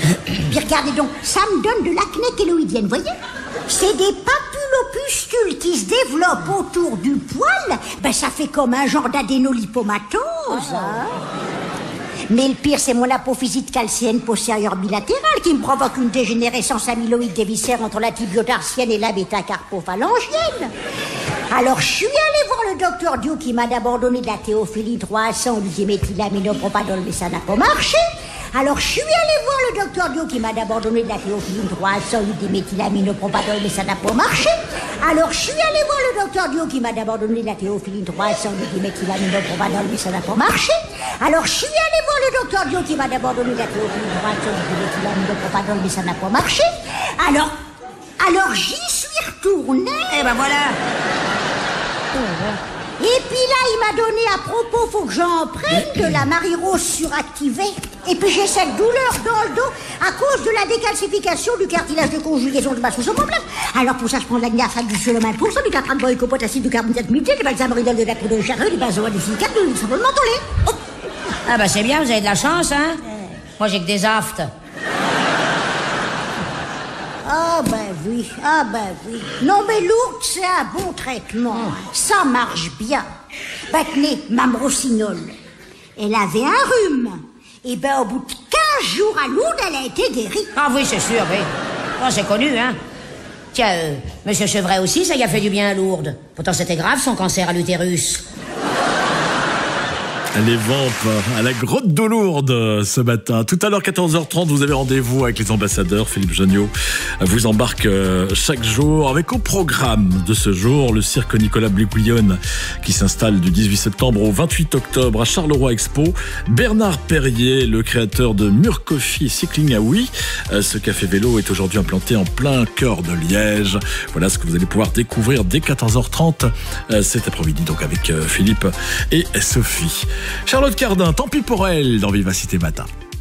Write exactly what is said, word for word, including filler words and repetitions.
Puis regardez donc, ça me donne de l'acné kéloïdienne, voyez? C'est des papulopustules qui se développent autour du poil. Ben, ça fait comme un genre d'adénolipomatose, hein. Mais le pire, c'est mon apophysite calcienne postérieure bilatérale qui me provoque une dégénérescence amyloïde des viscères entre la tibiotarsienne et la bêta-carpophalangienne. Alors, je suis allée voir le docteur Dio qui m'a d'abord donné de la théophiline trois à cent ou du diméthylaminopropadol, mais ça n'a pas marché. Alors, je suis allée voir le docteur Dio qui m'a d'abord donné de la théophiline trois à cent ou du diméthylaminopropadol, mais ça n'a pas marché. Alors, je suis allée voir le docteur Dio qui m'a d'abord donné de la théophiline trois à cent ou du diméthylaminopropadol, mais ça n'a pas marché. Alors, je suis allée voir le docteur Dio qui m'a d'abord donné de la théophiline trois à cent ou du diméthylaminopropadol, mais ça n'a pas marché. Alors, alors j'y suis retournée. Eh ben voilà. Et puis là, il m'a donné à propos, faut que j'en prenne de la Marie-Rose suractivée. Et puis j'ai cette douleur dans le dos à cause de la décalcification du cartilage de conjugaison de ma sous-omoplate. Alors pour ça, je prends de la gnafale du seulement pour cent, du catran de boycopote, acide de carbonate multiple, du balsamoridol de la poudre de charreux, du benzoate, du silicate, du simplement mentholé. Oh. Ah bah c'est bien, vous avez de la chance, hein. Moi j'ai que des aftes. Ah ben oui, ah ben oui. Non mais l'ourde, c'est un bon traitement. Ça marche bien. Ben tenez, Mme Rossignol, elle avait un rhume. Et ben au bout de quinze jours à Lourdes, elle a été guérie. Ah oui, c'est sûr, oui. Oh, c'est connu, hein. Tiens, euh, Monsieur Chevret aussi, ça y a fait du bien à Lourdes. Pourtant c'était grave son cancer à l'utérus. Les vampes à la grotte de Lourdes ce matin. Tout à l'heure, quatorze heures trente, vous avez rendez-vous avec les ambassadeurs. Philippe Jonniot vous embarque chaque jour avec au programme de ce jour le cirque Nicolas Bluguillon qui s'installe du dix-huit septembre au vingt-huit octobre à Charleroi Expo. Bernard Perrier, le créateur de Murcoffy Cycling Aoui. Ce café vélo est aujourd'hui implanté en plein cœur de Liège. Voilà ce que vous allez pouvoir découvrir dès quatorze heures trente cet après-midi, donc avec Philippe et Sophie. Charlotte Cardin, tant pis pour elle dans Vivacité Matin.